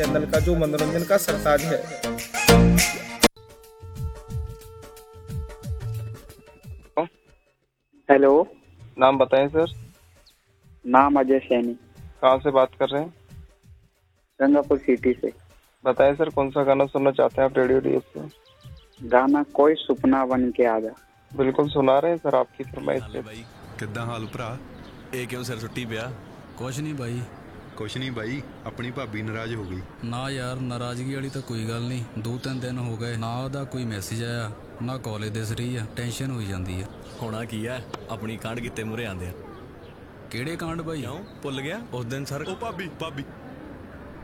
Channel का जो मनोरंजन का सरताज है। हेलो। नाम बताएं सर। नाम अजय सैनी। कहाँ से बात कर रहे हैं? गंगापुर सिटी से। बताएं सर, कौन सा गाना सुनना चाहते हैं आप रेडियो डीएस पे? गाना कोई सुपना बन के आ जा। बिल्कुल सुना रहे हैं सर, आपकी फरमाइश पे। भाई किद्दां हाल भरा? ਇਹ ਕਿਉਂ ਸਿਰ ਸੁੱਟੀ ਪਿਆ? ਕੁਛ ਨਹੀਂ ਬਾਈ। ਕੁਛ ਨਹੀਂ ਬਾਈ, ਆਪਣੀ ਭਾਬੀ ਨਾਰਾਜ਼ ਹੋ ਗਈ। ਨਾ ਯਾਰ, ਨਾਰਾਜ਼ਗੀ ਵਾਲੀ ਤਾਂ ਕੋਈ ਗੱਲ ਨਹੀਂ। 2-3 ਦਿਨ ਹੋ ਗਏ ਨਾ ਉਹਦਾ ਕੋਈ ਮੈਸੇਜ ਆਇਆ ਨਾ ਕਾਲਜ ਦਿਸ ਰਹੀ ਆ। ਟੈਨਸ਼ਨ ਹੋਈ ਜਾਂਦੀ ਆ। ਹੋਣਾ ਕੀ ਆ, ਆਪਣੀ ਕਾਂਡ ਕਿਤੇ ਮੂਰੇ ਆਂਦੇ ਆ। ਕਿਹੜੇ ਕਾਂਡ ਬਾਈ? ਕਿਉਂ ਭੁੱਲ ਗਿਆ ਉਸ ਦਿਨ ਸਰ? ਉਹ ਭਾਬੀ